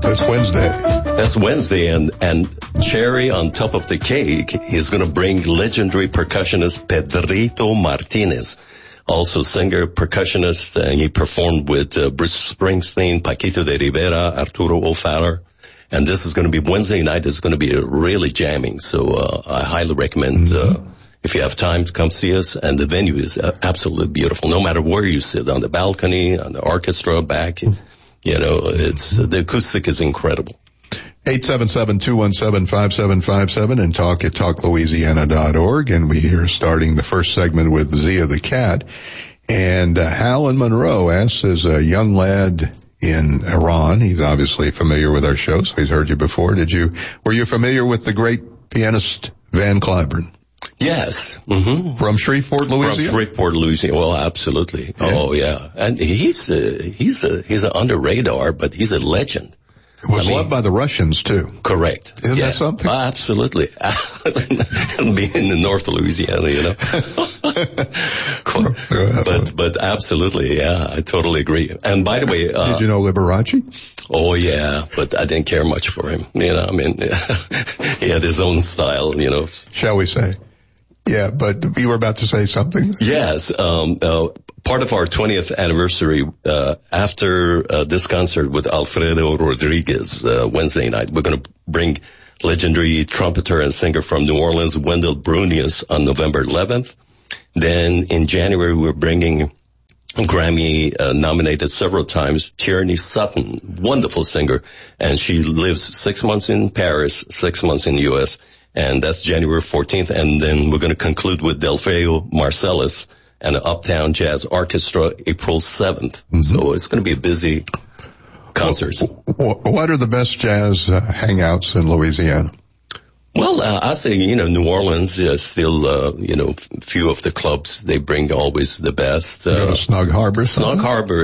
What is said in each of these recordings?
That's Wednesday. That's Wednesday, and cherry on top of the cake, he's going to bring legendary percussionist Pedrito Martinez, also singer, percussionist, and he performed with Bruce Springsteen, Paquito de Rivera, Arturo O'Farrill. And this is going to be Wednesday night. It's going to be really jamming. So I highly recommend if you have time to come see us. And the venue is absolutely beautiful. No matter where you sit, on the balcony, on the orchestra, back, you know, the acoustic is incredible. 877-217-5757 and talk at talklouisiana.org. And we are starting the first segment with Zia the Cat. And Hal in Monroe asks, as a young lad in Iran, he's obviously familiar with our show, so he's heard you before. Were you familiar with the great pianist Van Cliburn? Yes. Mm-hmm. From Shreveport, Louisiana? From Shreveport, Louisiana. Well, absolutely. Yeah. Oh, yeah. And he's under radar, but he's a legend. Was loved by the Russians, too. Correct. Isn't that something? Absolutely. Being in North Louisiana, you know. but absolutely, yeah, I totally agree. And by the way... did you know Liberace? Oh, yeah, but I didn't care much for him. You know, I mean, he had his own style, you know. Shall we say? Yeah, but you were about to say something? Yes. Part of our 20th anniversary, after this concert with Alfredo Rodriguez, Wednesday night, we're going to bring legendary trumpeter and singer from New Orleans, Wendell Brunius, on November 11th. Then in January, we're bringing Grammy nominated several times, Tierney Sutton, wonderful singer, and she lives 6 months in Paris, 6 months in the U.S., and that's January 14th. And then we're going to conclude with Delfeo Marcellus and the Uptown Jazz Orchestra, April 7th. Mm-hmm. So it's going to be a busy concert. What are the best jazz hangouts in Louisiana? Well, I say, you know, New Orleans is still, you know, few of the clubs, they bring always the best. Go to Snug Harbor? Snug Harbor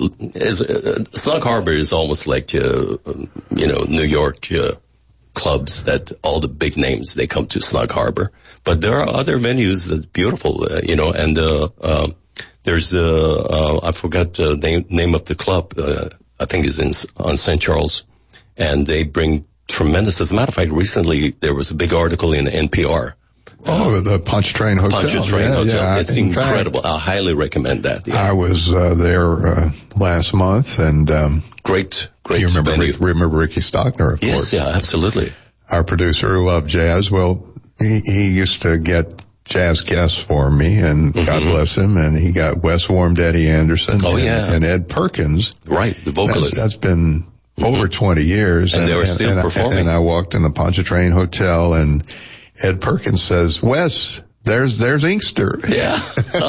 Snug Harbor is almost like, you know, New York, clubs that all the big names, they come to Snug Harbor. But there are other venues that's beautiful, you know, and, there's, I forgot the name of the club, I think is on St. Charles, and they bring tremendous. As a matter of fact, recently there was a big article in NPR. Oh, the Pontchartrain Hotel. Pontchartrain Hotel. Yeah. It's incredible. I highly recommend that. Yeah. I was there last month, and great you venue. remember Ricky Stockner, of Yes, course. yeah, absolutely. Our producer who loved jazz. Well, he used to get jazz guests for me, and God bless him, and he got Wes Warm, Eddie Anderson, and Ed Perkins. Right, the vocalist. That's been over 20 years. And they were still performing. And I walked in the Pontchartrain Hotel, and Ed Perkins says, "Wes, there's Inkster." Yeah.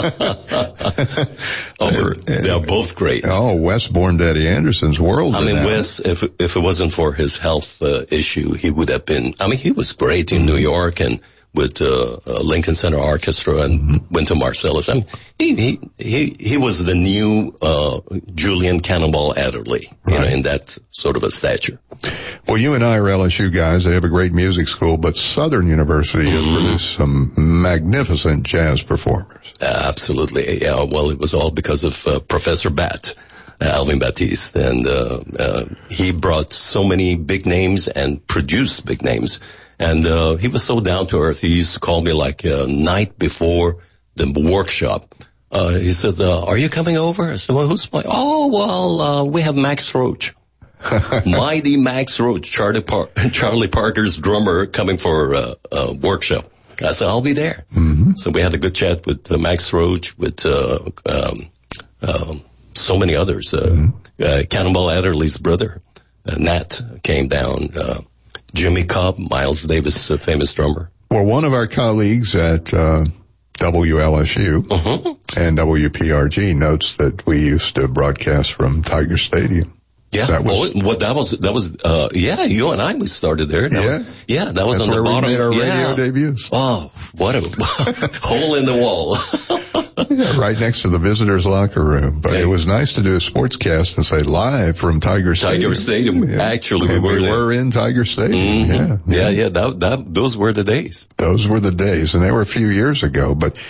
They're both great. Oh, Wes born Eddie Anderson's world. I mean, Wes, if it wasn't for his health issue, he would have been, I mean, he was great in New York and with Lincoln Center Orchestra and Wynton Marsalis. I mean, he was the new Julian Cannonball Adderley, you know, in that sort of a stature. Well, you and I are LSU guys. They have a great music school, but Southern University has produced some magnificent jazz performers. Absolutely. Yeah. Well, it was all because of Professor Bat. Alvin Batiste, and he brought so many big names and produced big names. And he was so down to earth. He used to call me like night before the workshop. He said, "Are you coming over?" I said, "Well, who's playing?" "Oh, well, we have Max Roach." Mighty Max Roach, Charlie Parker's drummer, coming for a workshop. I said, "I'll be there." Mm-hmm. So we had a good chat with Max Roach, with so many others. Cannonball Adderley's brother, Nat, came down. Jimmy Cobb, Miles Davis, famous drummer. Well, one of our colleagues at WLSU and WPRG notes that we used to broadcast from Tiger Stadium. Yeah. That was, yeah, you and I, we started there. That was on the bottom. We made our radio debuts. Oh, what a hole in the wall. Right next to the visitors' locker room. But it was nice to do a sportscast and say live from Tiger Stadium. Tiger Stadium. Yeah. Actually, we were in Tiger Stadium. Mm-hmm. Yeah. Those were the days. Those were the days, and they were a few years ago. But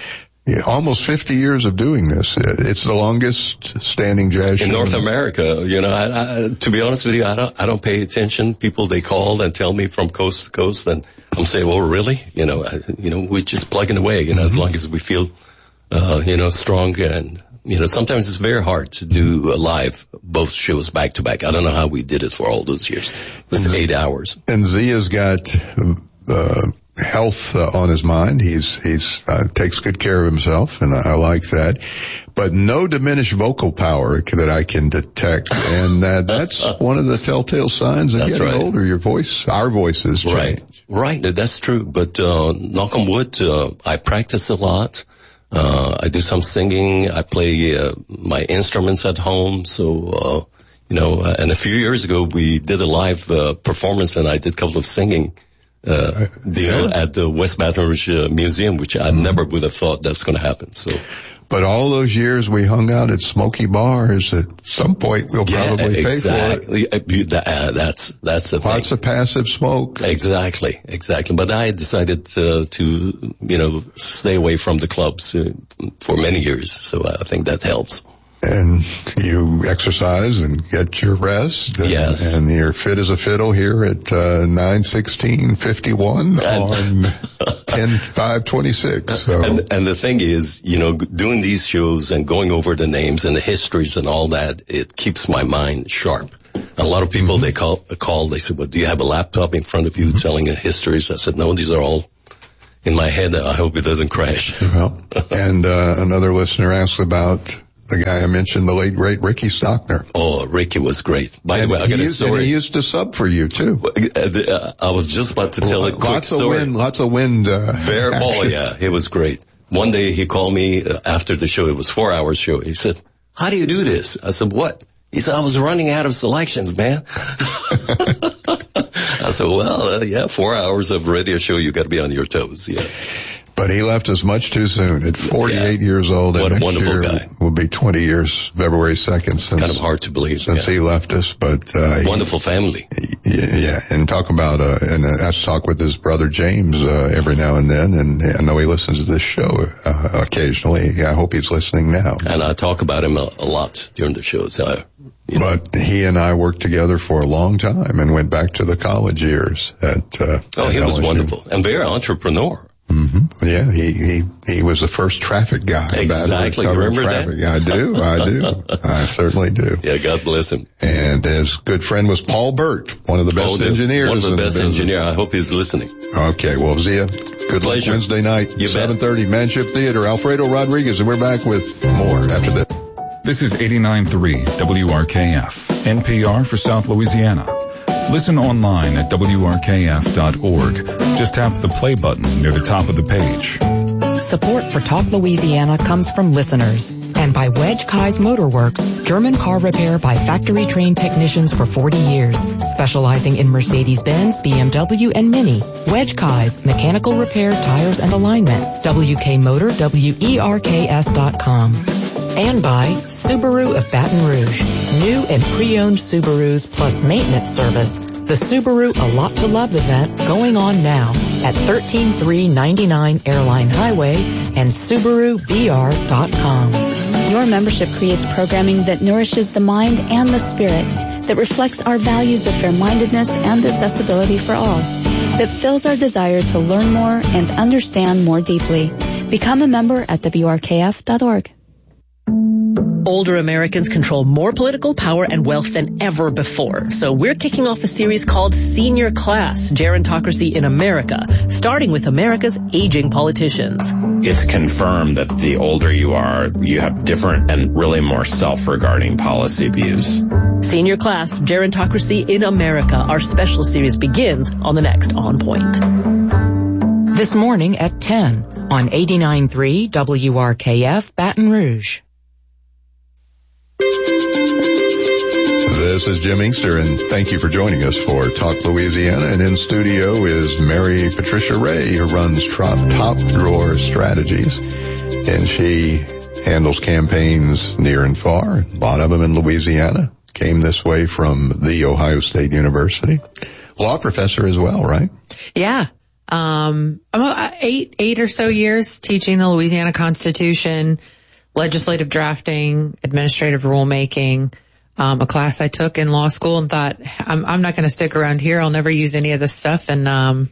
almost 50 years of doing this. It's the longest standing jazz show in North America. You know, I, to be honest with you, I don't pay attention. People, they call and tell me from coast to coast, and I'm saying, well, really? You know, we're just plugging away, you know, as long as we feel, strong. And, you know, sometimes it's very hard to do live, both shows back to back. I don't know how we did it for all those years. It was 8 hours. And Zia's got, health on his mind. He's takes good care of himself, and I like that. But no diminished vocal power that I can detect, and that's one of the telltale signs of getting older. Our voices change. Right, that's true. But knock on wood, I practice a lot. I do some singing. I play my instruments at home. So and a few years ago we did a live performance, and I did a couple of singing deal at the West Baton Rouge Museum, which I never would have thought that's going to happen. So, but all those years we hung out at smoky bars. At some point, we'll probably pay for it. That's the lots thing. of passive smoke. Exactly. But I decided to stay away from the clubs for many years. So I think that helps. And you exercise and get your rest. And, yes. And you're fit as a fiddle here at 9/16/51 on 10/5/26. So. And the thing is, doing these shows and going over the names and the histories and all that, it keeps my mind sharp. A lot of people, they call, they say, well, do you have a laptop in front of you telling the histories? I said, no, these are all in my head. I hope it doesn't crash. Well, and another listener asked about the guy I mentioned, the late, great Ricky Stockner. Oh, Ricky was great. By the way, I got a story. And he used to sub for you, too. I was just about to tell a quick story. Lots of wind. Yeah, it was great. One day he called me after the show. It was 4-hour show. He said, how do you do this? I said, what? He said, I was running out of selections, man. I said, well, 4 hours of radio show, you got to be on your toes. Yeah. But he left us much too soon at 48 years old. What and a wonderful next year guy. Will be 20 years, February 2nd. It's kind of hard to believe. Since he left us, but, wonderful family. Yeah. And talk about, and I have to talk with his brother James, every now and then. And I know he listens to this show, occasionally. I hope he's listening now. And I talk about him a lot during the shows. But he and I worked together for a long time and went back to the college years at he was wonderful and very entrepreneur. Mm-hmm. Yeah, he was the first traffic guy. Exactly. You remember traffic. that? I do. I certainly do. Yeah, God bless him. And his good friend was Paul Burt, one of the best engineers. One of the best engineers. I hope he's listening. Okay, well, Zia, good luck Wednesday night, 7:30, Manship Theater, Alfredo Rodriguez, and we're back with more after this. This is 89.3 WRKF, NPR for South Louisiana. Listen online at WRKF.org. Just tap the play button near the top of the page. Support for Talk Louisiana comes from listeners and by Wedge Kai's Motorworks, German car repair by factory-trained technicians for 40 years, specializing in Mercedes-Benz, BMW, and Mini. Wedge Kai's, mechanical repair, tires, and alignment. WKMotor, WERKS.com. And by Subaru of Baton Rouge. New and pre-owned Subarus plus maintenance service. The Subaru A Lot to Love event going on now at 13399 Airline Highway and SubaruBR.com. Your membership creates programming that nourishes the mind and the spirit, that reflects our values of fair-mindedness and accessibility for all, that fills our desire to learn more and understand more deeply. Become a member at WRKF.org. Older Americans control more political power and wealth than ever before. So we're kicking off a series called Senior Class, Gerontocracy in America, starting with America's aging politicians. It's confirmed that the older you are, you have different and really more self-regarding policy views. Senior Class, Gerontocracy in America. Our special series begins on the next On Point. This morning at 10 on 89.3 WRKF Baton Rouge. This is Jim Inkster, and thank you for joining us for Talk Louisiana. And in studio is Mary Patricia Ray, who runs Top Drawer Strategies, and she handles campaigns near and far. A lot of them in Louisiana. Came this way from The Ohio State University. Law professor as well, right? Yeah. I'm 8 or so years teaching the Louisiana Constitution, legislative drafting, administrative rulemaking, a class I took in law school, and thought, I'm not going to stick around here. I'll never use any of this stuff. And,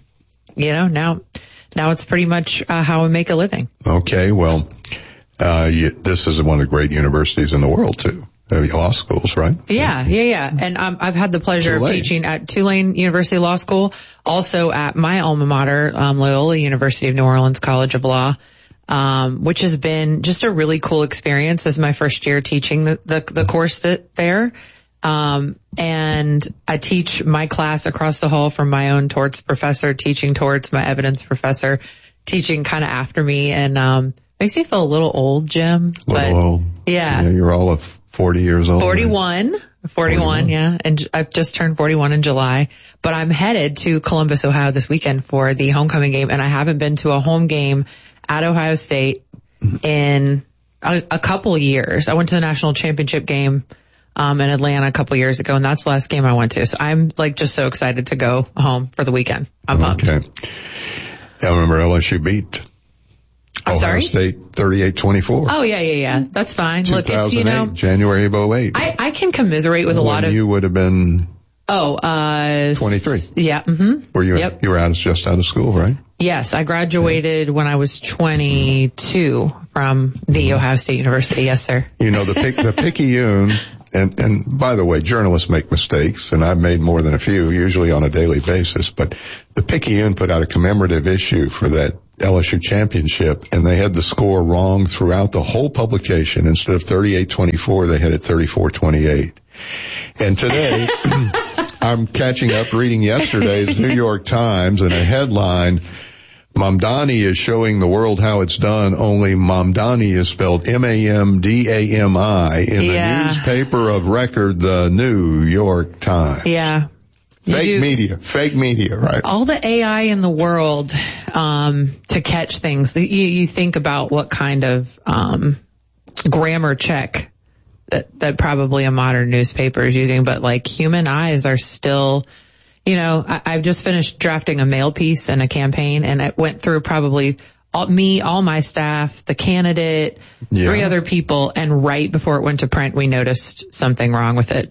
now it's pretty much how I make a living. Okay, well, this is one of the great universities in the world, too. Law schools, right? Yeah. And I've had the pleasure of teaching at Tulane University Law School, also at my alma mater, Loyola University of New Orleans College of Law, which has been just a really cool experience as my first year teaching the course there. And I teach my class across the hall from my own torts professor, teaching torts, my evidence professor, teaching kind of after me, and makes me feel a little old, Jim. Old. Yeah. You're all of 40 years old. 41, yeah. And I've just turned 41 in July. But I'm headed to Columbus, Ohio this weekend for the homecoming game, and I haven't been to a home game at Ohio State in a couple of years. I went to the national championship game in Atlanta a couple of years ago, and that's the last game I went to. So I'm just so excited to go home for the weekend. I'm pumped. Okay. I remember LSU beat Ohio State 38-24. Oh, yeah. That's fine. Look, it's, January of 08. I can commiserate with a lot of... You would have been... 23. Yeah. Mm-hmm. Were you? Yep. You were just out of school, right? Yes, I graduated when I was 22 from the Ohio State University. Yes, sir. The Picayune, and by the way, journalists make mistakes, and I've made more than a few, usually on a daily basis, but the Picayune put out a commemorative issue for that LSU championship, and they had the score wrong throughout the whole publication. Instead of 38-24, they had it 34-28. And today, I'm catching up reading yesterday's New York Times, and a headline, Mamdani is showing the world how it's done, only Mamdani is spelled Mamdami in the newspaper of record, the New York Times. Yeah. Fake media, right? All the AI in the world, to catch things. You think about what kind of, grammar check that probably a modern newspaper is using, but human eyes are still, I've just finished drafting a mail piece and a campaign, and it went through probably all my staff, the candidate, 3 other people, and right before it went to print, we noticed something wrong with it.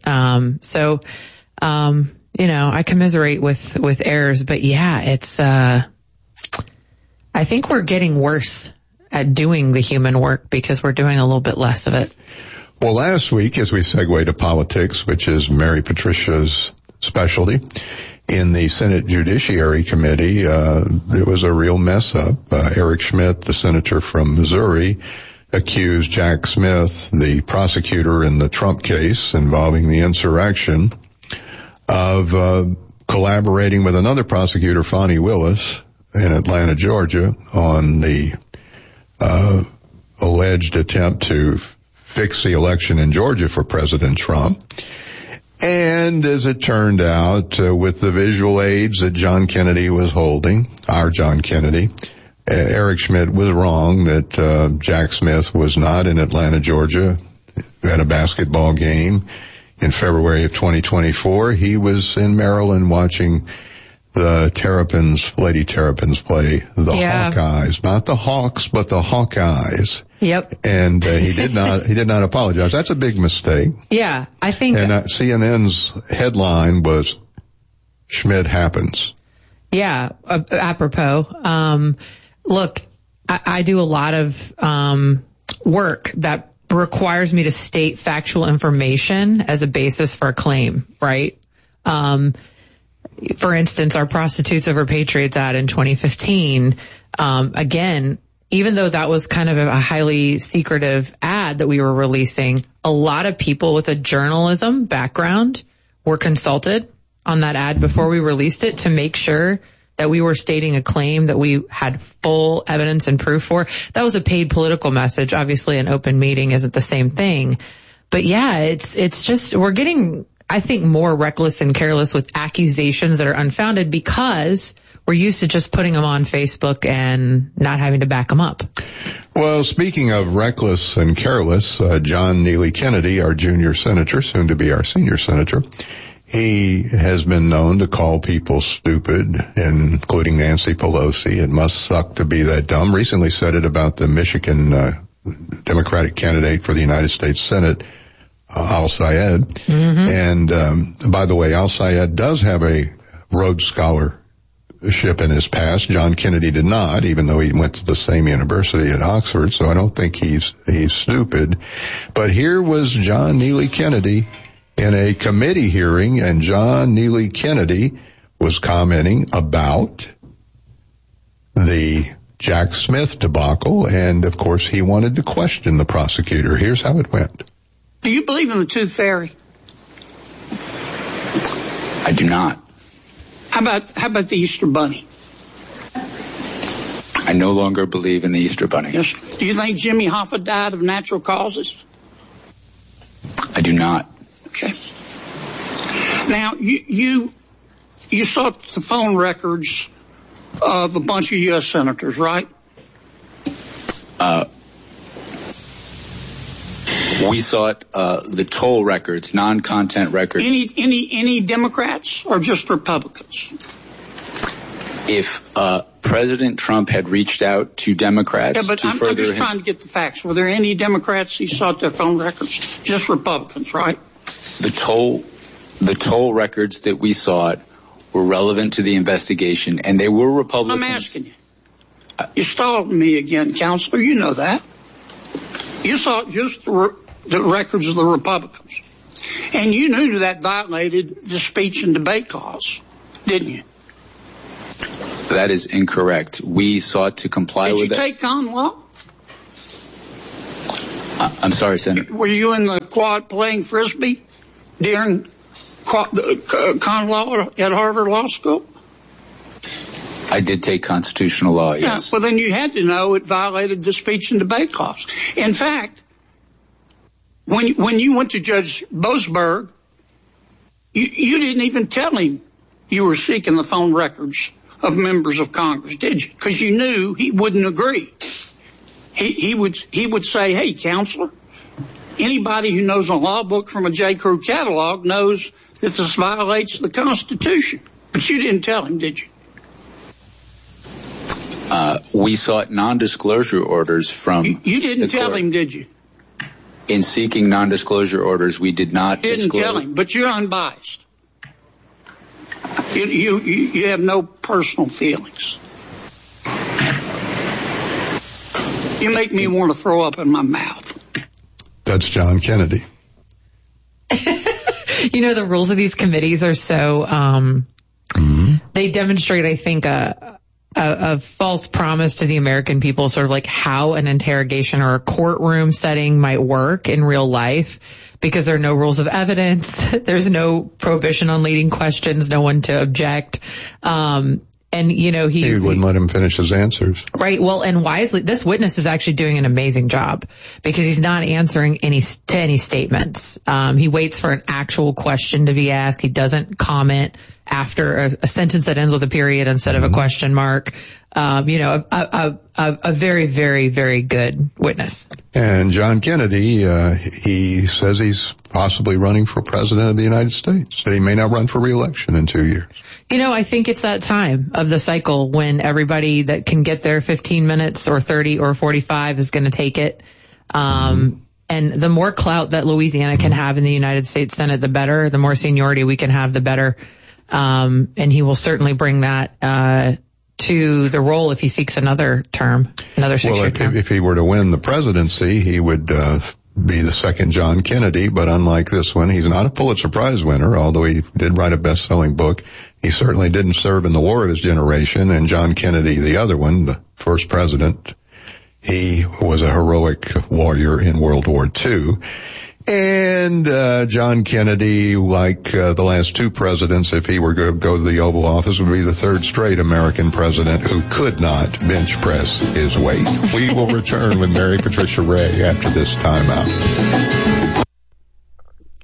I commiserate with errors, but it's, I think we're getting worse at doing the human work because we're doing a little bit less of it. Well, last week, as we segue to politics, which is Mary Patricia's specialty, in the Senate Judiciary Committee, there was a real mess up. Eric Schmidt, the senator from Missouri, accused Jack Smith, the prosecutor in the Trump case involving the insurrection, of collaborating with another prosecutor, Fani Willis, in Atlanta, Georgia, on the alleged attempt to fix the election in Georgia for President Trump. And as it turned out, with the visual aids that John Kennedy was holding, our John Kennedy, Eric Schmidt was wrong that Jack Smith was not in Atlanta, Georgia at a basketball game in February of 2024. He was in Maryland watching the Lady Terrapins play the Hawkeyes. Not the Hawks, but the Hawkeyes. Yep. And he did not apologize. That's a big mistake. Yeah, I think. And CNN's headline was, Schmidt happens. Yeah, apropos. Look, I do a lot of work that requires me to state factual information as a basis for a claim, right? For instance, our Prostitutes Over Patriots ad in 2015, again, even though that was kind of a highly secretive ad that we were releasing, a lot of people with a journalism background were consulted on that ad before we released it to make sure that we were stating a claim that we had full evidence and proof for. That was a paid political message. Obviously, an open meeting isn't the same thing. But yeah, it's just, we're getting, I think, more reckless and careless with accusations that are unfounded because we're used to just putting them on Facebook and not having to back them up. Well, speaking of reckless and careless, John Neely Kennedy, our junior senator, soon to be our senior senator, He has been known to call people stupid, including Nancy Pelosi. It must suck to be that dumb. Recently said it about the Michigan Democratic candidate for the United States Senate, Al-Sayed. Mm-hmm. And by the way, Al-Sayed does have a Rhodes Scholarship in his past. John Kennedy did not, even though he went to the same university at Oxford, so I don't think he's stupid. But here was John Neely Kennedy in a committee hearing, and John Neely Kennedy was commenting about the Jack Smith debacle, and of course he wanted to question the prosecutor. Here's how it went. Do you believe in the Tooth Fairy? I do not. How about the Easter Bunny? I no longer believe in the Easter Bunny. Yes. Do you think Jimmy Hoffa died of natural causes? I do not. Okay. Now, you sought the phone records of a bunch of U.S. senators, right? We sought the toll records, non-content records. Any Democrats or just Republicans? If President Trump had reached out to Democrats, yeah, but I'm just trying to get the facts. Were there any Democrats he sought their phone records? Just Republicans, right? The toll records that we sought were relevant to the investigation, and they were Republicans. I'm asking you. You stalled me again, Counselor. You know that. You sought just the records of the Republicans. And you knew that violated the speech and debate clause, didn't you? That is incorrect. We sought to comply with it. Did you take con law? I'm sorry, Senator. Were you in the quad playing Frisbee during con law at Harvard Law School? I did take constitutional law, yes. Yeah, well, then you had to know it violated the speech and debate clause. In fact, when you went to Judge Boasberg, you didn't even tell him you were seeking the phone records of members of Congress, did you? Because you knew he wouldn't agree. He would say, hey, Counselor, anybody who knows a law book from a J. Crew catalog knows that this violates the Constitution. But you didn't tell him, did you? We sought non-disclosure orders from... You didn't tell him, did you? In seeking non-disclosure orders, we did not disclose... You didn't tell him, but you're unbiased. You have no personal feelings. You make me want to throw up in my mouth. That's John Kennedy. You know, the rules of these committees are so... They demonstrate, I think, a false promise to the American people, sort of like how an interrogation or a courtroom setting might work in real life, because there are no rules of evidence. There's no prohibition on leading questions, no one to object. And, you know, he wouldn't let him finish his answers. Right. Well, and wisely, this witness is actually doing an amazing job because he's not answering any statements. He waits for an actual question to be asked. He doesn't comment after a sentence that ends with a period instead of a question mark. You know, a very, very, very good witness. And John Kennedy, he says he's possibly running for president of the United States, that he may not run for re-election in 2 years. You know, I think it's that time of the cycle when everybody that can get there 15 minutes or 30 or 45 is going to take it. And the more clout that Louisiana can have in the United States Senate, the better. The more seniority we can have, the better. And he will certainly bring that to the role if he seeks another term, another 6-year term. Well, if he were to win the presidency, he would be the second John Kennedy, but unlike this one, he's not a Pulitzer Prize winner, although he did write a best-selling book. He certainly didn't serve in the war of his generation, and John Kennedy, the other one, the first president, he was a heroic warrior in World War II. And John Kennedy, like the last two presidents, if he were to go to the Oval Office, would be the third straight American president who could not bench press his weight. We will return with Mary Patricia Ray after this timeout.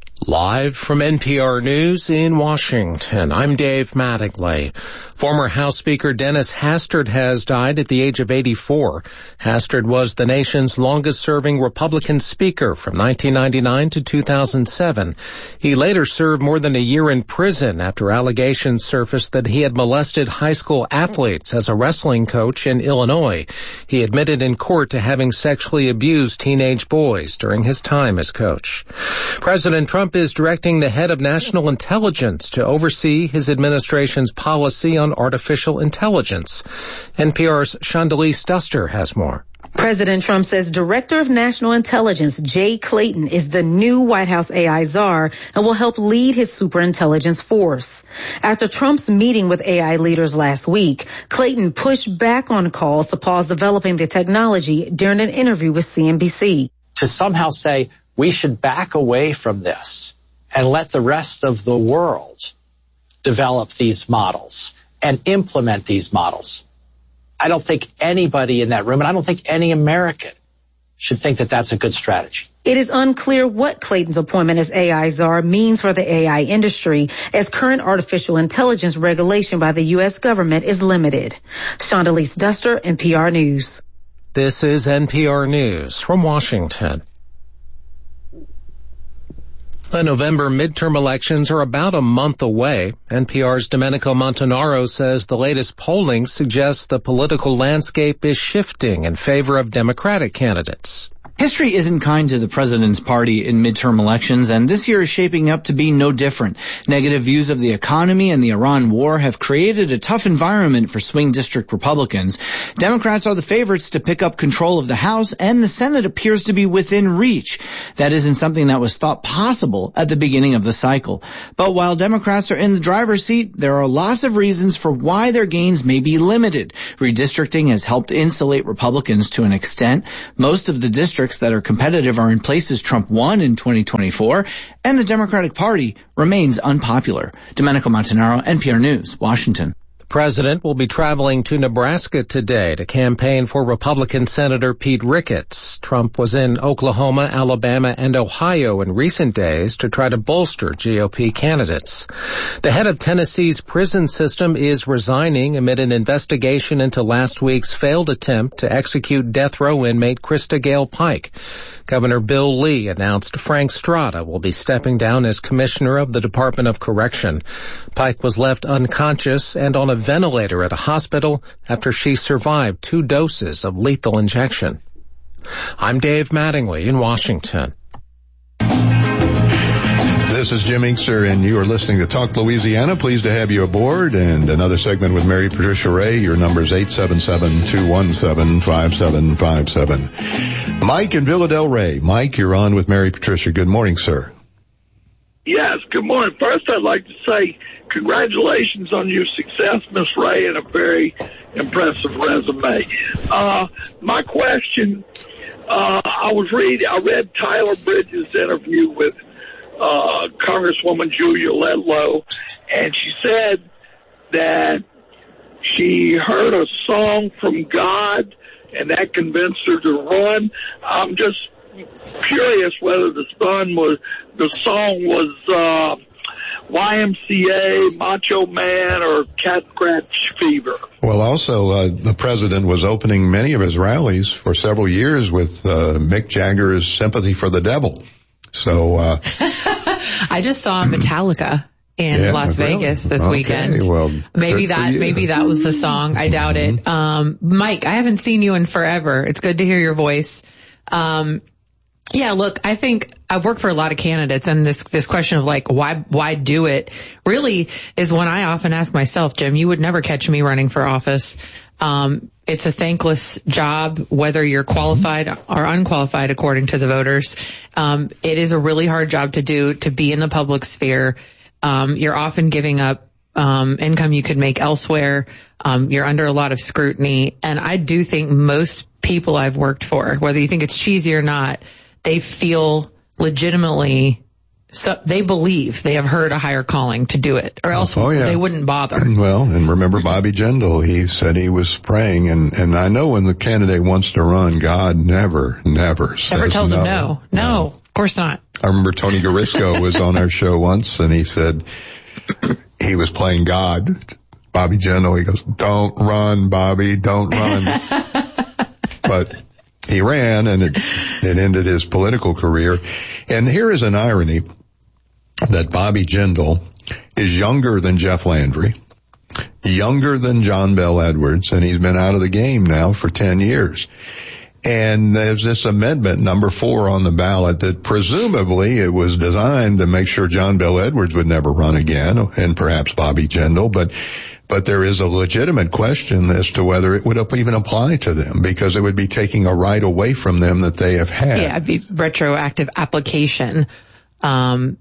Live from NPR News in Washington, I'm Dave Mattingly. Former House Speaker Dennis Hastert has died at the age of 84. Hastert was the nation's longest-serving Republican Speaker from 1999 to 2007. He later served more than a year in prison after allegations surfaced that he had molested high school athletes as a wrestling coach in Illinois. He admitted in court to having sexually abused teenage boys during his time as coach. President Trump is directing the head of national intelligence to oversee his administration's policy on artificial intelligence. NPR's Chandalise Duster has more. President Trump says Director of National Intelligence Jay Clayton is the new White House AI czar and will help lead his superintelligence force. After Trump's meeting with AI leaders last week, Clayton pushed back on calls to pause developing the technology during an interview with CNBC. To somehow say we should back away from this and let the rest of the world develop these models and implement these models. I don't think anybody in that room, and I don't think any American should think that that's a good strategy. It is unclear what Clayton's appointment as AI czar means for the AI industry, as current artificial intelligence regulation by the U.S. government is limited. Chandalise Duster, NPR News. This is NPR News from Washington. The November midterm elections are about a month away. NPR's Domenico Montanaro says the latest polling suggests the political landscape is shifting in favor of Democratic candidates. History isn't kind to the president's party in midterm elections, and this year is shaping up to be no different. Negative views of the economy and the Iran war have created a tough environment for swing district Republicans. Democrats are the favorites to pick up control of the House, and the Senate appears to be within reach. That isn't something that was thought possible at the beginning of the cycle. But while Democrats are in the driver's seat, there are lots of reasons for why their gains may be limited. Redistricting has helped insulate Republicans to an extent. Most of the districts that are competitive are in places Trump won in 2024, and the Democratic Party remains unpopular. Domenico Montanaro, NPR News, Washington. The president will be traveling to Nebraska today to campaign for Republican Senator Pete Ricketts. Trump was in Oklahoma, Alabama, and Ohio in recent days to try to bolster GOP candidates. The head of Tennessee's prison system is resigning amid an investigation into last week's failed attempt to execute death row inmate Krista Gale Pike. Governor Bill Lee announced Frank Strada will be stepping down as commissioner of the Department of Correction. Pike was left unconscious and on a ventilator at a hospital after she survived 2 doses of lethal injection. I'm Dave Mattingly in Washington. This is Jim Inkster, and you are listening to Talk Louisiana. Pleased to have you aboard. And another segment with Mary Patricia Ray. Your number is 877-217-5757. Mike in Villa Del Rey. Mike, you're on with Mary Patricia. Good morning, sir. Yes, good morning. First, I'd like to say congratulations on your success, Miss Ray, and a very impressive resume. My question, I read Tyler Bridges' interview with Congresswoman Julia Ledlow, and she said that she heard a song from God and that convinced her to run. I'm just curious whether the song was YMCA, Macho Man, or Cat Scratch Fever. Well, also, the president was opening many of his rallies for several years with Mick Jagger's Sympathy for the Devil. So I just saw Metallica in Las Vegas this weekend. Well, maybe that was the song. I doubt it. Mike, I haven't seen you in forever. It's good to hear your voice. Yeah, look, I think I've worked for a lot of candidates, and this question of like, why do it really is one I often ask myself. Jim, you would never catch me running for office. It's a thankless job, whether you're qualified or unqualified according to the voters. It is a really hard job to do, to be in the public sphere. You're often giving up income you could make elsewhere. You're under a lot of scrutiny. And I do think most people I've worked for, whether you think it's cheesy or not, they feel legitimately, so they believe they have heard a higher calling to do it, or else they wouldn't bother. Well, and remember Bobby Jindal, he said he was praying, and I know when the candidate wants to run, God never says tells no. him no. No, of course not. I remember Tony Garisco was on our show once, and he said he was playing God. Bobby Jindal, he goes, "Don't run, Bobby, don't run." But he ran, and it ended his political career. And here is an irony that Bobby Jindal is younger than Jeff Landry, younger than John Bel Edwards, and he's been out of the game now for 10 years. And there's this amendment, number 4 on the ballot, that presumably it was designed to make sure John Bel Edwards would never run again, and perhaps Bobby Jindal, but there is a legitimate question as to whether it would even apply to them, because it would be taking a right away from them that they have had. Yeah, it'd be retroactive application. I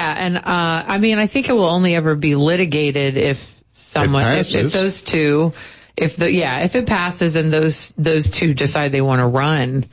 think it will only ever be litigated if someone, if those two, if it passes and those two decide they want to run,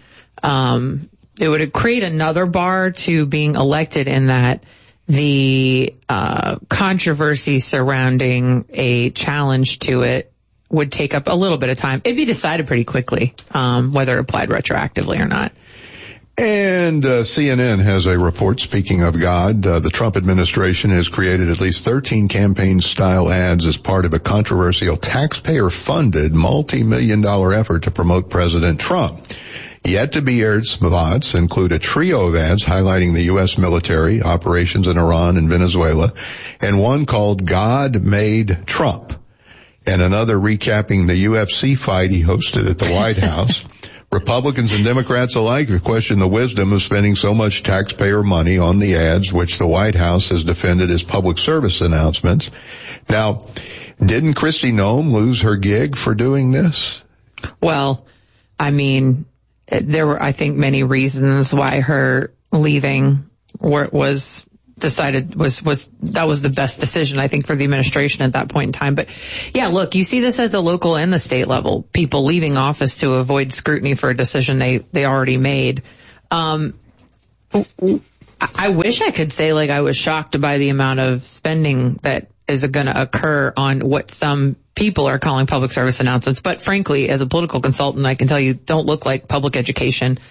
it would create another bar to being elected, in that the controversy surrounding a challenge to it would take up a little bit of time. It'd be decided pretty quickly, whether it applied retroactively or not. And CNN has a report, speaking of God. The Trump administration has created at least 13 campaign-style ads as part of a controversial taxpayer-funded multi-million-dollar effort to promote President Trump. Yet to be aired spots include a trio of ads highlighting the U.S. military, operations in Iran and Venezuela, and one called God Made Trump, and another recapping the UFC fight he hosted at the White House. Republicans and Democrats alike have questioned the wisdom of spending so much taxpayer money on the ads, which the White House has defended as public service announcements. Now, didn't Kristi Noem lose her gig for doing this? Well, I mean, there were, I think, many reasons why her leaving was decided was the best decision, I think, for the administration at that point in time. But yeah, look, you see this at the local and the state level, people leaving office to avoid scrutiny for a decision they already made. I wish I could say like I was shocked by the amount of spending that is going to occur on what some people are calling public service announcements. But frankly, as a political consultant, I can tell you don't look like public education.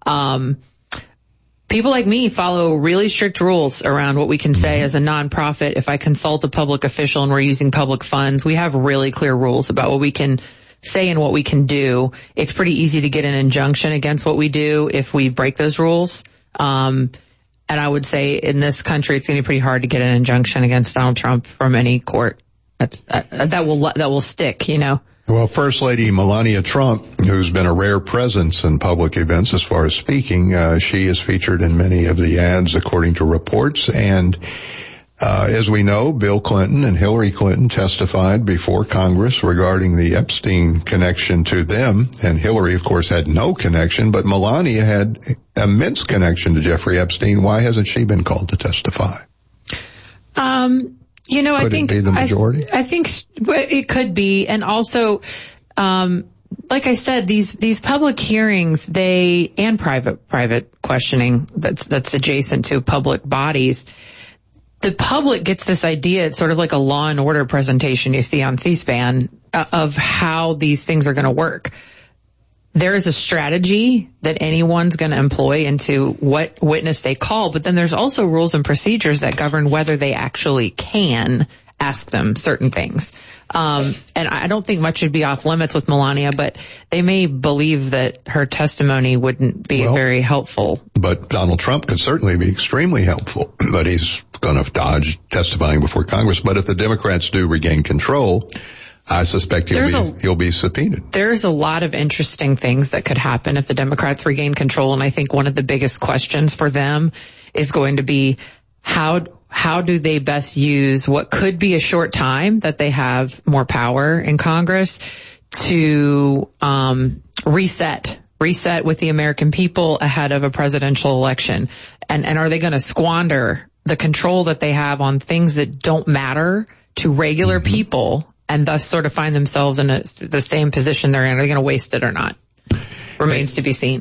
People like me follow really strict rules around what we can say as a nonprofit. If I consult a public official and we're using public funds, we have really clear rules about what we can say and what we can do. It's pretty easy to get an injunction against what we do if we break those rules. And I would say in this country, it's going to be pretty hard to get an injunction against Donald Trump from any court. That will stick, you know. Well, First Lady Melania Trump, who's been a rare presence in public events as far as speaking, she is featured in many of the ads, according to reports. And as we know, Bill Clinton and Hillary Clinton testified before Congress regarding the Epstein connection to them. And Hillary, of course, had no connection, but Melania had immense connection to Jeffrey Epstein. Why hasn't she been called to testify? You know, I think it be the majority? I think it could be. And also, like I said, these public hearings, and private questioning that's adjacent to public bodies, the public gets this idea. It's sort of like a Law and Order presentation you see on C-SPAN of how these things are going to work. There is a strategy that anyone's going to employ into what witness they call, but then there's also rules and procedures that govern whether they actually can ask them certain things. And I don't think much should be off limits with Melania, but they may believe that her testimony wouldn't be very helpful. But Donald Trump could certainly be extremely helpful, but he's going to dodge testifying before Congress. But if the Democrats do regain control, I suspect he'll be subpoenaed. There's a lot of interesting things that could happen if the Democrats regain control, and I think one of the biggest questions for them is going to be how do they best use what could be a short time that they have more power in Congress to reset with the American people ahead of a presidential election, and are they going to squander the control that they have on things that don't matter to regular people, and thus sort of find themselves in the same position they're in? Are they going to waste it or not? Remains to be seen.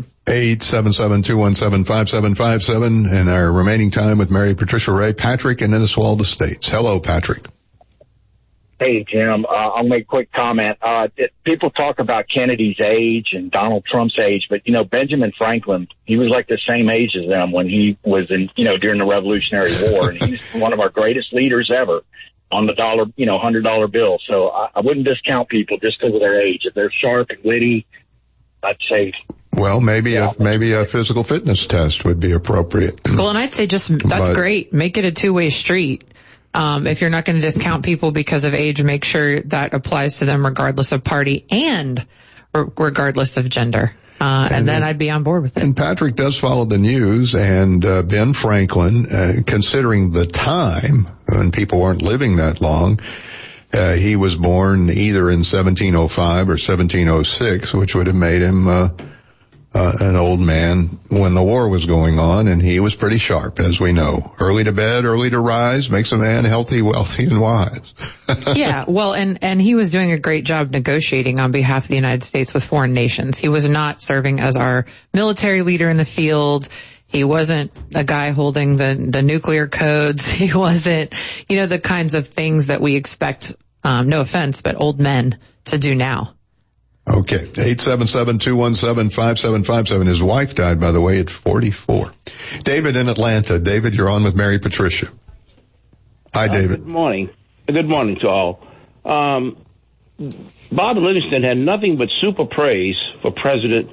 877-217-5757 in our remaining time with Mary Patricia Ray. Patrick in Inniswalda Estates. Hello, Patrick. Hey, Jim, I'll make a quick comment. People talk about Kennedy's age and Donald Trump's age, but, Benjamin Franklin, he was like the same age as them when he was in, during the Revolutionary War. And he's one of our greatest leaders ever on the $100 bill. So I wouldn't discount people just because of their age. If they're sharp and witty, I'd say. Well, maybe a physical fitness test would be appropriate. Well, and I'd say that's great. Make it a two-way street. If you're not going to discount people because of age, make sure that applies to them regardless of party and regardless of gender. And then I'd be on board with it. And Patrick does follow the news, and Ben Franklin, considering the time when people weren't living that long, he was born either in 1705 or 1706, which would have made him an old man when the war was going on, and he was pretty sharp, as we know. Early to bed, early to rise makes a man healthy, wealthy, and wise. Yeah, well, and he was doing a great job negotiating on behalf of the United States with foreign nations. He was not serving as our military leader in the field. He wasn't a guy holding the nuclear codes. He wasn't, the kinds of things that we expect, no offense, but old men to do now. Okay, 877-217-5757. His wife died, by the way, at 44. David in Atlanta. David, you're on with Mary Patricia. Hi, David. Good morning. Good morning to all. Bob Livingston had nothing but super praise for President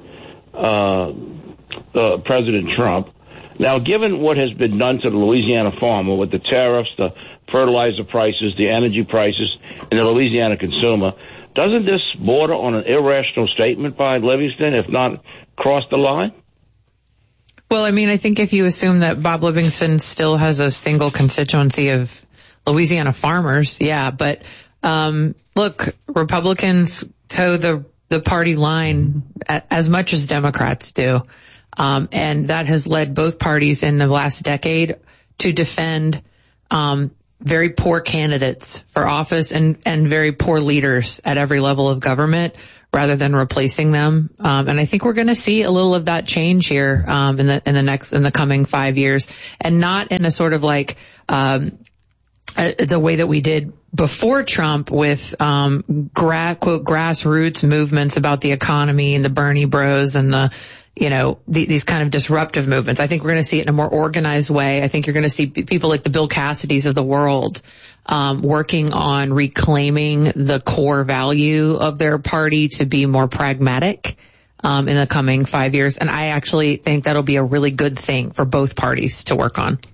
Trump. Now, given what has been done to the Louisiana farmer with the tariffs, the fertilizer prices, the energy prices, and the Louisiana consumer, doesn't this border on an irrational statement by Livingston, if not cross the line? Well, I think if you assume that Bob Livingston still has a single constituency of Louisiana farmers, yeah. But look, Republicans toe the party line as much as Democrats do. And that has led both parties in the last decade to defend very poor candidates for office and very poor leaders at every level of government rather than replacing them. And I think we're going to see a little of that change here in the coming 5 years, and not in a sort of like the way that we did before Trump with quote grassroots movements about the economy and the Bernie Bros and these kind of disruptive movements. I think we're going to see it in a more organized way. I think you're going to see people like the Bill Cassidys of the world working on reclaiming the core value of their party to be more pragmatic in the coming 5 years. And I actually think that'll be a really good thing for both parties to work on.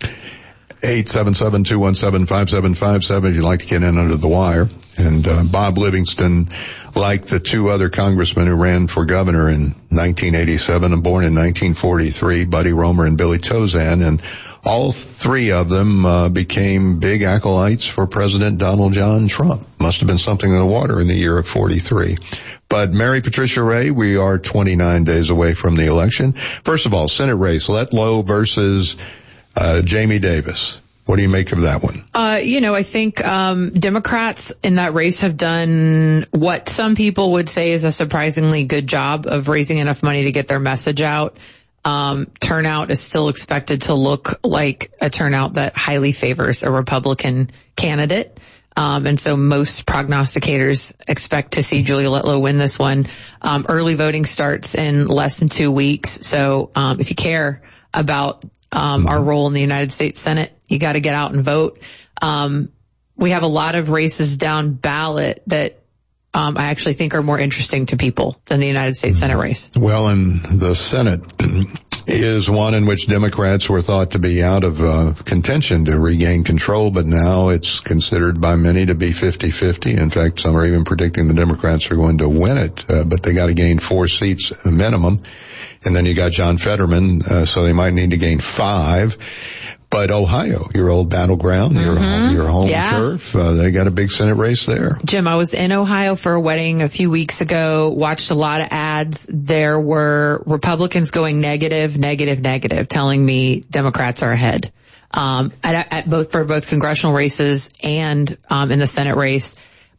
877-217-5757 if you'd like to get in under the wire. And Bob Livingston, like the two other congressmen who ran for governor in 1987 and born in 1943, Buddy Roemer and Billy Tozan, and all three of them became big acolytes for President Donald John Trump. Must have been something in the water in the year of 43. But Mary Patricia Ray, we are 29 days away from the election. First of all, Senate race, Letlow versus Jamie Davis. What do you make of that one? I think Democrats in that race have done what some people would say is a surprisingly good job of raising enough money to get their message out. Turnout is still expected to look like a turnout that highly favors a Republican candidate. And so most prognosticators expect to see Julia Letlow win this one. Early voting starts in less than 2 weeks. So if you care about our role in the United States Senate, you got to get out and vote. We have a lot of races down ballot that I actually think are more interesting to people than the United States Senate race. Well, and the Senate is one in which Democrats were thought to be out of contention to regain control, but now it's considered by many to be 50-50. In fact, some are even predicting the Democrats are going to win it, but they got to gain 4 seats minimum. And then you got John Fetterman, so they might need to gain 5. But Ohio, your old battleground, your home turf, they got a big Senate race there. Jim, I was in Ohio for a wedding a few weeks ago, watched a lot of ads. There were Republicans going negative, telling me Democrats are ahead. For both congressional races and in the Senate race.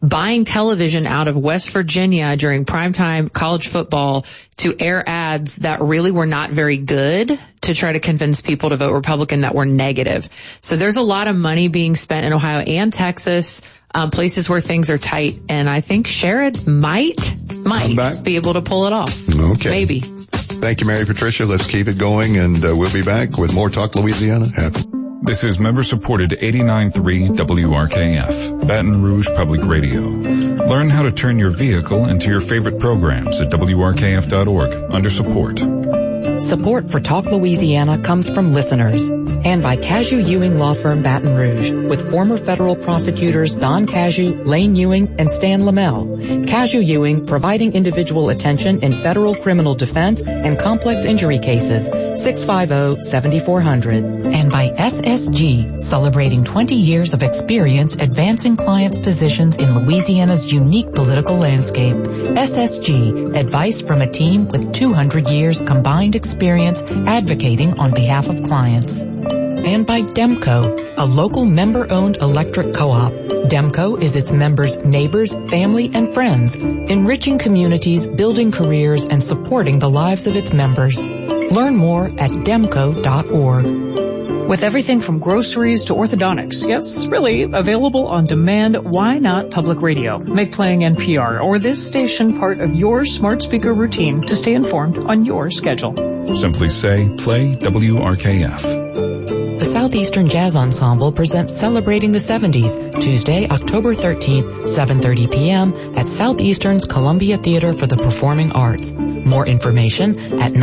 buying television out of West Virginia during primetime college football to air ads that really were not very good to try to convince people to vote Republican that were negative. So there's a lot of money being spent in Ohio and Texas, places where things are tight. And I think Sherrod might be able to pull it off. Okay. Maybe. Thank you, Mary Patricia. Let's keep it going, and we'll be back with more Talk Louisiana. This is member-supported 89.3 WRKF, Baton Rouge Public Radio. Learn how to turn your vehicle into your favorite programs at WRKF.org under support. Support for Talk Louisiana comes from listeners and by Casu Ewing Law Firm Baton Rouge with former federal prosecutors Don Casu, Lane Ewing, and Stan Lamel. Casu Ewing providing individual attention in federal criminal defense and complex injury cases, 650-7400. And by SSG, celebrating 20 years of experience advancing clients' positions in Louisiana's unique political landscape. SSG, advice from a team with 200 years combined experience advocating on behalf of clients. And by Demco, a local member-owned electric co-op. Demco is its members' neighbors, family, and friends, enriching communities, building careers, and supporting the lives of its members. Learn more at demco.org. With everything from groceries to orthodontics, yes, really, available on demand, why not public radio? Make playing NPR or this station part of your smart speaker routine to stay informed on your schedule. Simply say, play WRKF. The Southeastern Jazz Ensemble presents Celebrating the 70s, Tuesday, October 13th, 7:30 p.m. at Southeastern's Columbia Theater for the Performing Arts. More information at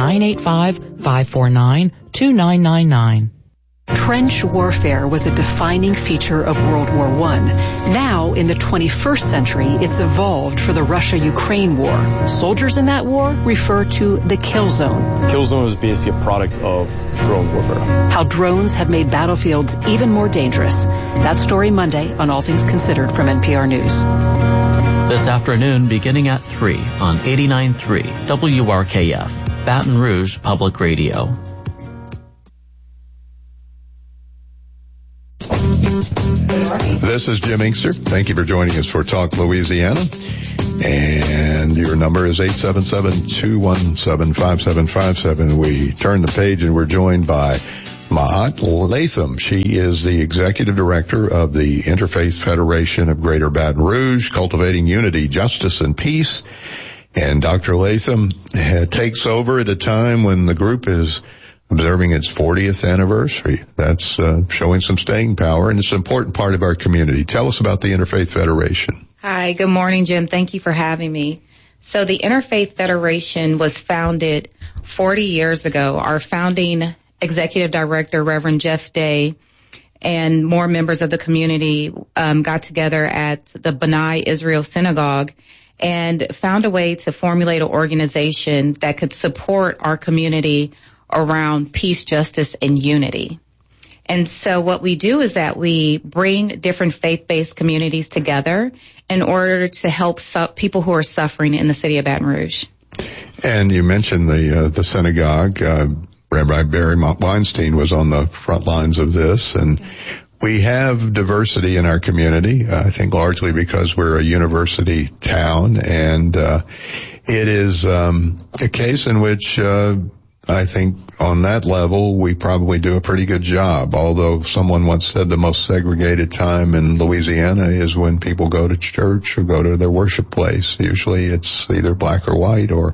985-549-2999. Trench warfare was a defining feature of World War I. Now, in the 21st century, it's evolved for the Russia-Ukraine war. Soldiers in that war refer to the kill zone. Kill zone is basically a product of drone warfare. How drones have made battlefields even more dangerous. That story Monday on All Things Considered from NPR News. This afternoon beginning at 3 on 89.3 WRKF, Baton Rouge Public Radio. This is Jim Inkster. Thank you for joining us for Talk Louisiana. And your number is 877-217-5757. We turn the page and we're joined by Mahat Latham. She is the executive director of the Interfaith Federation of Greater Baton Rouge, Cultivating Unity, Justice, and Peace. And Dr. Latham takes over at a time when the group is observing its 40th anniversary. That's showing some staying power, and it's an important part of our community. Tell us about the Interfaith Federation. Hi, good morning, Jim. Thank you for having me. So the Interfaith Federation was founded 40 years ago. Our founding executive director, Reverend Jeff Day, and more members of the community got together at the B'nai Israel Synagogue and found a way to formulate an organization that could support our community around peace, justice, and unity. And so what we do is that we bring different faith-based communities together in order to help people who are suffering in the city of Baton Rouge. And you mentioned the synagogue. Rabbi Barry Weinstein was on the front lines of this, and we have diversity in our community, I think largely because we're a university town, and it is a case in which I think on that level, we probably do a pretty good job, although someone once said the most segregated time in Louisiana is when people go to church or go to their worship place. Usually it's either black or white or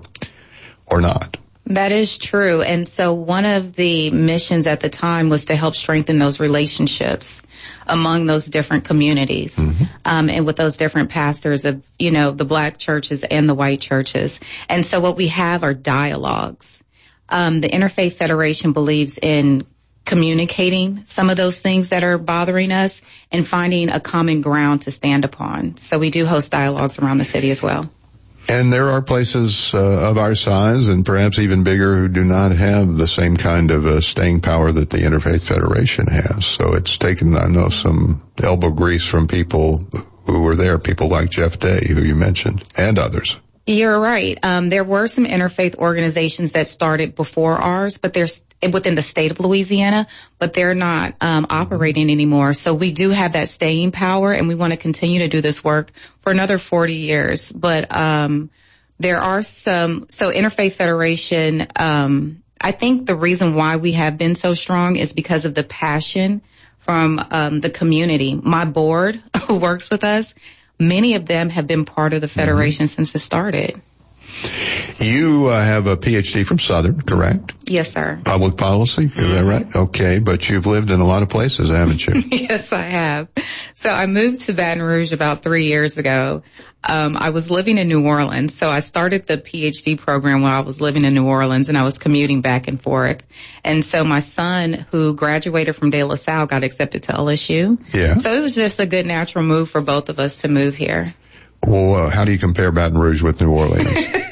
not. That is true. And so one of the missions at the time was to help strengthen those relationships among those different communities, and with those different pastors of, the black churches and the white churches. And so what we have are dialogues. The Interfaith Federation believes in communicating some of those things that are bothering us and finding a common ground to stand upon. So we do host dialogues around the city as well. And there are places of our size and perhaps even bigger who do not have the same kind of staying power that the Interfaith Federation has. So it's taken, I know, some elbow grease from people who were there, people like Jeff Day, who you mentioned, and others. You're right. There were some interfaith organizations that started before ours, but within the state of Louisiana, but they're not operating anymore. So we do have that staying power, and we want to continue to do this work for another 40 years. But there are some, so Interfaith Federation, I think the reason why we have been so strong is because of the passion from the community. My board who works with us, many of them have been part of the Federation since it started. You have a PhD from Southern, correct? Yes, sir. Public policy, is that right? Okay, but you've lived in a lot of places, haven't you? Yes, I have. So I moved to Baton Rouge about 3 years ago. I was living in New Orleans, so I started the PhD program while I was living in New Orleans, and I was commuting back and forth. And so my son, who graduated from De La Salle, got accepted to LSU. Yeah. So it was just a good natural move for both of us to move here. Well, how do you compare Baton Rouge with New Orleans?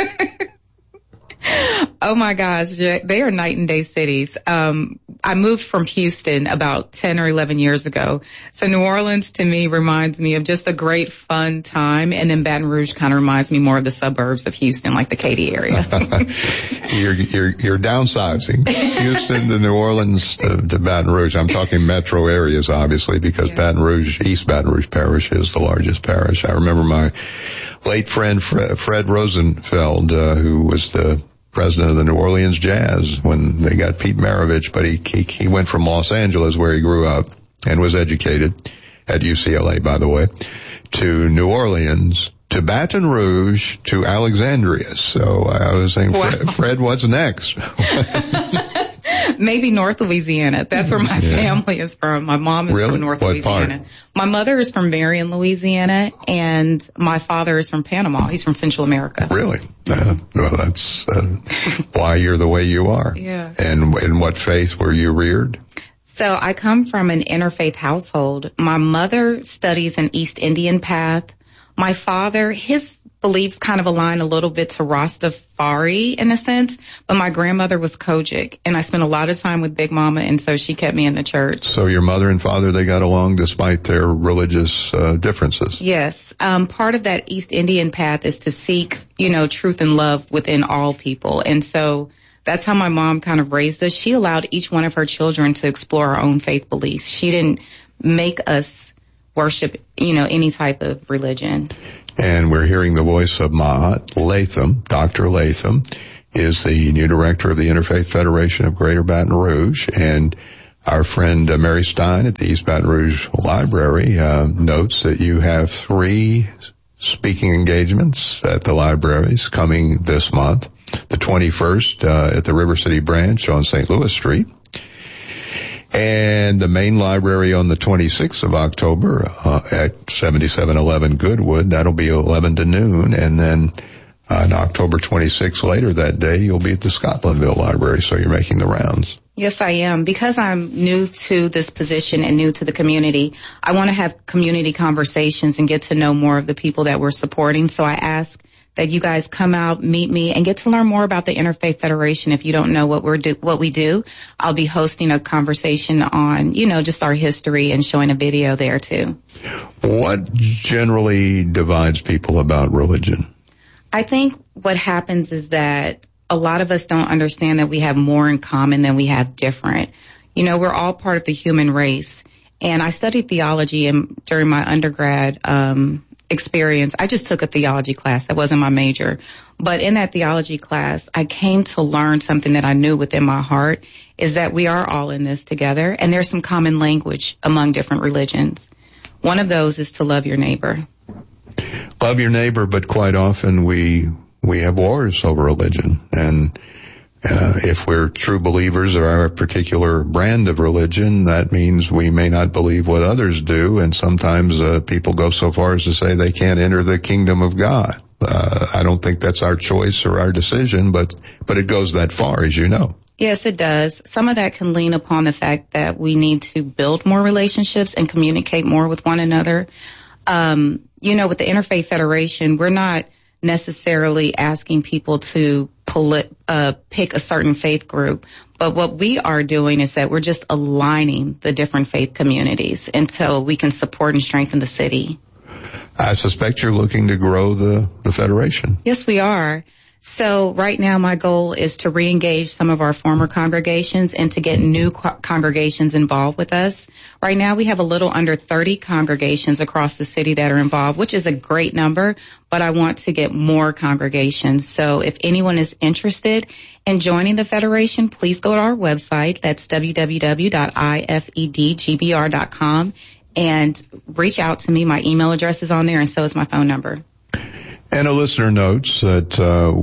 Oh my gosh, they are night and day cities. I moved from Houston about 10 or 11 years ago. So New Orleans to me reminds me of just a great fun time. And then Baton Rouge kind of reminds me more of the suburbs of Houston, like the Katy area. You're downsizing. Houston to New Orleans to Baton Rouge. I'm talking metro areas, obviously, because Baton Rouge, East Baton Rouge Parish is the largest parish. I remember my late friend Fred Rosenfeld, who was the president of the New Orleans Jazz when they got Pete Maravich, but he went from Los Angeles, where he grew up and was educated at UCLA, by the way, to New Orleans, to Baton Rouge, to Alexandria. So I was saying, wow. Fred, what's next? Maybe North Louisiana. That's where my family is from. My mom is from North Louisiana. Part? My mother is from Marion, Louisiana, and my father is from Panama. He's from Central America. Really? Well, that's why you're the way you are. Yeah. And in what faith were you reared? So I come from an interfaith household. My mother studies an East Indian path. My father, his beliefs kind of align a little bit to Rastafari in a sense, but my grandmother was Kojic, and I spent a lot of time with Big Mama, and so she kept me in the church. So your mother and father, they got along despite their religious differences? Yes. Part of that East Indian path is to seek, truth and love within all people, and so that's how my mom kind of raised us. She allowed each one of her children to explore our own faith beliefs. She didn't make us worship, any type of religion. And we're hearing the voice of Mahat Latham. Dr. Latham is the new director of the Interfaith Federation of Greater Baton Rouge. And our friend Mary Stein at the East Baton Rouge Library notes that you have 3 speaking engagements at the libraries coming this month. The 21st at the River City branch on St. Louis Street. And the main library on the 26th of October at 7711 Goodwood. That'll be 11 to noon. And then on October 26th, later that day, you'll be at the Scotlandville Library. So you're making the rounds. Yes, I am. Because I'm new to this position and new to the community, I want to have community conversations and get to know more of the people that we're supporting. So I ask that you guys come out, meet me, and get to learn more about the Interfaith Federation. If you don't know what we do, I'll be hosting a conversation on, just our history and showing a video there too. What generally divides people about religion? I think what happens is that a lot of us don't understand that we have more in common than we have different. We're all part of the human race. And I studied theology during my undergrad, experience. I just took a theology class. That wasn't my major. But in that theology class, I came to learn something that I knew within my heart is that we are all in this together, and there's some common language among different religions. One of those is to love your neighbor. Love your neighbor, but quite often we have wars over religion. And if we're true believers of our particular brand of religion, that means we may not believe what others do, and sometimes people go so far as to say they can't enter the kingdom of God. I don't think that's our choice or our decision, but it goes that far, as you know. Yes, it does. Some of that can lean upon the fact that we need to build more relationships and communicate more with one another. With the Interfaith Federation, we're not necessarily asking people to pick a certain faith group. But what we are doing is that we're just aligning the different faith communities until we can support and strengthen the city. I suspect you're looking to grow the Federation. Yes, we are. So right now my goal is to re-engage some of our former congregations and to get new congregations involved with us. Right now we have a little under 30 congregations across the city that are involved, which is a great number, but I want to get more congregations. So if anyone is interested in joining the Federation, please go to our website. That's www.ifedgbr.com and reach out to me. My email address is on there and so is my phone number. And a listener notes that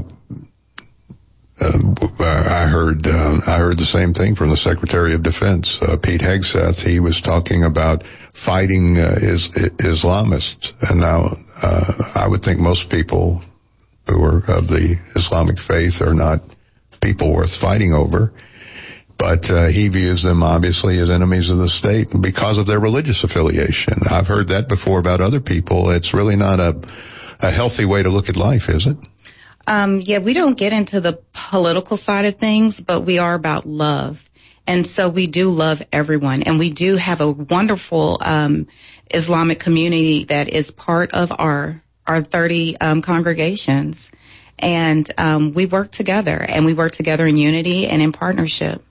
I heard the same thing from the Secretary of Defense, Pete Hegseth. He was talking about fighting Islamists, and now I would think most people who are of the Islamic faith are not people worth fighting over. But he views them obviously as enemies of the state because of their religious affiliation. I've heard that before about other people. It's really not a healthy way to look at life, is it? Yeah, we don't get into the political side of things, but we are about love. And so we do love everyone. And we do have a wonderful Islamic community that is part of our 30 congregations. And we work together, and we work together in unity and in partnership.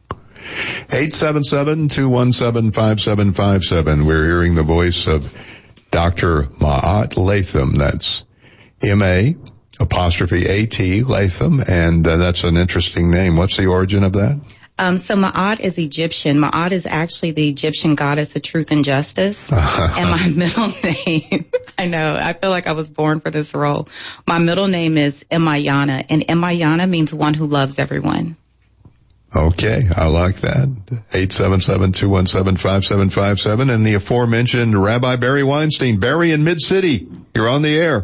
877-217-5757. We're hearing the voice of Dr. Ma'at Latham. That's M-A''AT Latham, and that's an interesting name. What's the origin of that? So Ma'at is Egyptian. Ma'at is actually the Egyptian goddess of truth and justice. And my middle name, I know, I feel like I was born for this role. My middle name is Emayana, and Emayana means one who loves everyone. Okay, I like that. 877-217-5757, and the aforementioned Rabbi Barry Weinstein. Barry in Mid-City, you're on the air.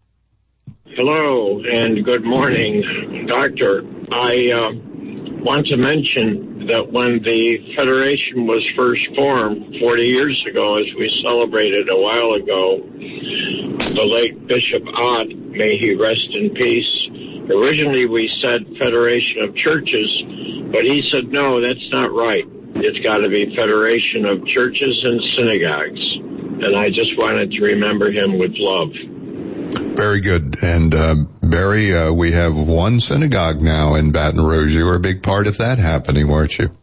Hello, and good morning, Doctor. I want to mention that when the Federation was first formed 40 years ago, as we celebrated a while ago, the late Bishop Ott, may he rest in peace, originally we said Federation of Churches, but he said, no, that's not right. It's got to be Federation of Churches and Synagogues. And I just wanted to remember him with love. Very good. And Barry, we have one synagogue now in Baton Rouge. You were a big part of that happening, weren't you?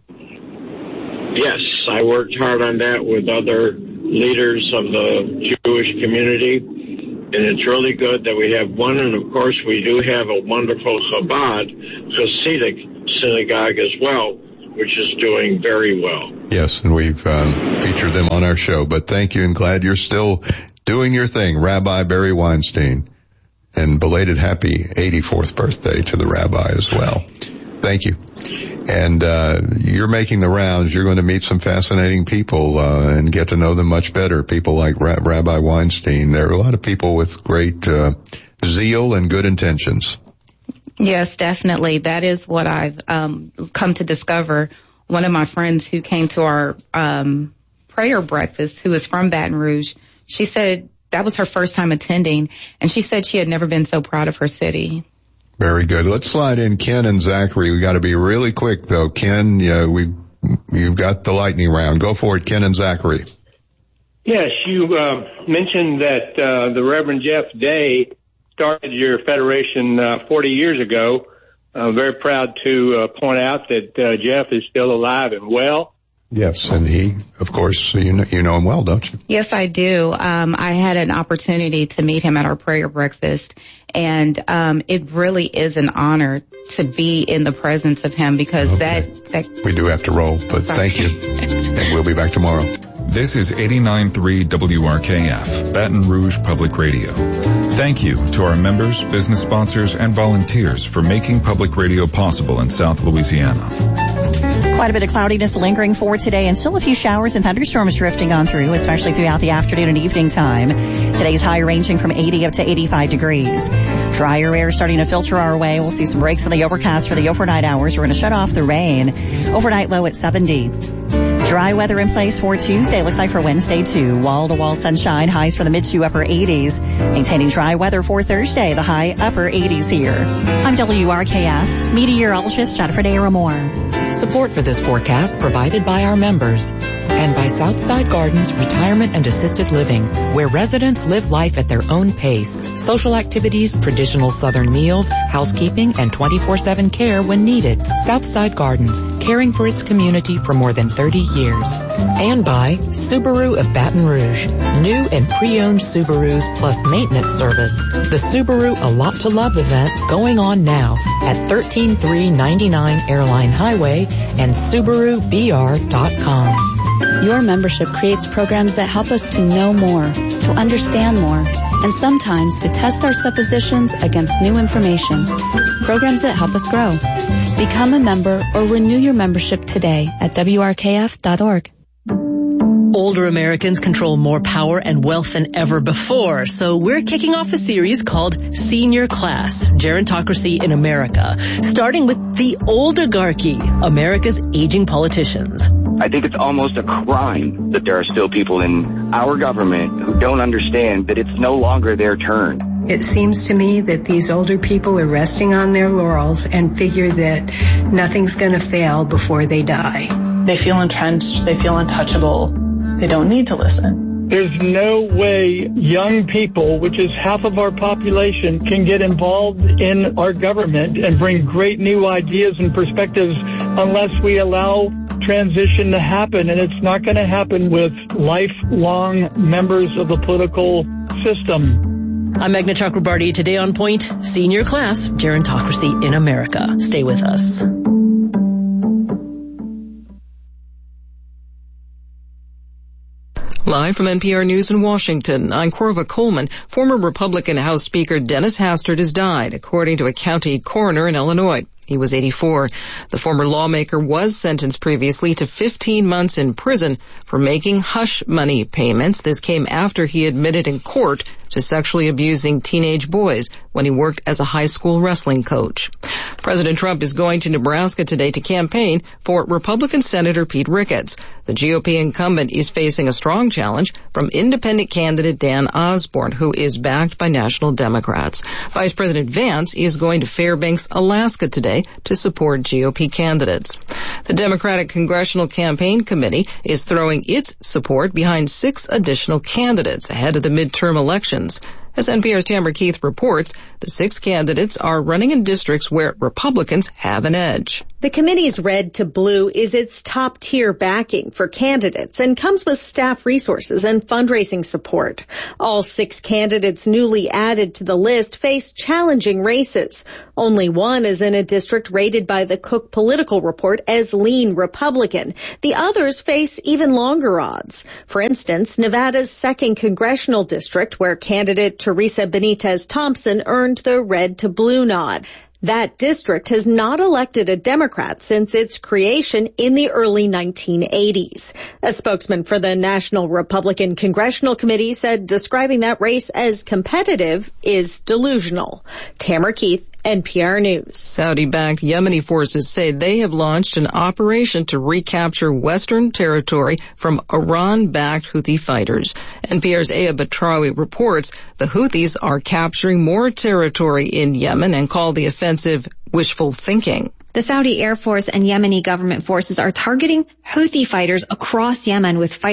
Yes, I worked hard on that with other leaders of the Jewish community, and it's really good that we have one. And of course, we do have a wonderful Chabad Hasidic synagogue as well, which is doing very well. Yes, and we've featured them on our show. But thank you, and glad you're still doing your thing, Rabbi Barry Weinstein. And belated happy 84th birthday to the rabbi as well. Thank you. And you're making the rounds. You're going to meet some fascinating people and get to know them much better. People like Rabbi Weinstein. There are a lot of people with great zeal and good intentions. Yes, definitely. That is what I've come to discover. One of my friends who came to our prayer breakfast, who is from Baton Rouge, she said that was her first time attending, and she said she had never been so proud of her city. Very good. Let's slide in Ken and Zachary. We got to be really quick, though. Ken, you've got the lightning round. Go for it, Ken and Zachary. Yes, you mentioned that the Reverend Jeff Day started your federation 40 years ago. I'm very proud to point out that Jeff is still alive and well. Yes, and he, of course, you know him well, don't you? Yes, I do. I had an opportunity to meet him at our prayer breakfast, and it really is an honor to be in the presence of him because that we do have to roll, but thank you, and we'll be back tomorrow. This is 89.3 WRKF, Baton Rouge Public Radio. Thank you to our members, business sponsors, and volunteers for making public radio possible in South Louisiana. Quite a bit of cloudiness lingering for today and still a few showers and thunderstorms drifting on through, especially throughout the afternoon and evening time. Today's high ranging from 80 up to 85 degrees. Drier air starting to filter our way. We'll see some breaks in the overcast for the overnight hours. We're going to shut off the rain. Overnight low at 70. Dry weather in place for Tuesday. Looks like for Wednesday too. Wall-to-wall sunshine. Highs for the mid to upper 80s. Maintaining dry weather for Thursday. The high upper 80s here. I'm WRKF meteorologist Jennifer Daramore. Support for this forecast provided by our members and by Southside Gardens Retirement and Assisted Living, where residents live life at their own pace. Social activities, traditional Southern meals, housekeeping, and 24/7 care when needed. Southside Gardens, caring for its community for more than 30 years. And by Subaru of Baton Rouge, new and pre-owned Subarus plus maintenance service. The Subaru A Lot to Love event going on now at 13399 Airline Highway and SubaruBR.com. Your membership creates programs that help us to know more, to understand more, and sometimes to test our suppositions against new information. Programs that help us grow. Become a member or renew your membership today at WRKF.org. Older Americans control more power and wealth than ever before, so we're kicking off a series called Senior Class, Gerontocracy in America, starting with the Oldigarchy, America's aging politicians. I think it's almost a crime that there are still people in our government who don't understand that it's no longer their turn. It seems to me that these older people are resting on their laurels and figure that nothing's going to fail before they die. They feel entrenched. They feel untouchable. They don't need to listen. There's no way young people, which is half of our population, can get involved in our government and bring great new ideas and perspectives unless we allow transition to happen. And it's not going to happen with lifelong members of the political system. I'm Meghna Chakrabarty. Today on Point, Senior Class, Gerontocracy in America. Stay with us. Live from NPR News in Washington, I'm Corva Coleman. Former Republican House Speaker Dennis Hastert has died, according to a county coroner in Illinois. He was 84. The former lawmaker was sentenced previously to 15 months in prison for making hush money payments. This came after he admitted in court to sexually abusing teenage boys when he worked as a high school wrestling coach. President Trump is going to Nebraska today to campaign for Republican Senator Pete Ricketts. The GOP incumbent is facing a strong challenge from independent candidate Dan Osborne, who is backed by national Democrats. Vice President Vance is going to Fairbanks, Alaska today to support GOP candidates. The Democratic Congressional Campaign Committee is throwing its support behind 6 additional candidates ahead of the midterm elections. As NPR's Tamara Keith reports, the 6 candidates are running in districts where Republicans have an edge. The committee's Red to Blue is its top-tier backing for candidates and comes with staff resources and fundraising support. All 6 candidates newly added to the list face challenging races. Only one is in a district rated by the Cook Political Report as lean Republican. The others face even longer odds. For instance, Nevada's 2nd Congressional District, where candidate Teresa Benitez Thompson earned the Red to Blue nod. That district has not elected a Democrat since its creation in the early 1980s. A spokesman for the National Republican Congressional Committee said describing that race as competitive is delusional. Tamara Keith, NPR News. Saudi-backed Yemeni forces say they have launched an operation to recapture Western territory from Iran-backed Houthi fighters. NPR's Aya Batrawi reports the Houthis are capturing more territory in Yemen and call the offensive wishful thinking. The Saudi Air Force and Yemeni government forces are targeting Houthi fighters across Yemen with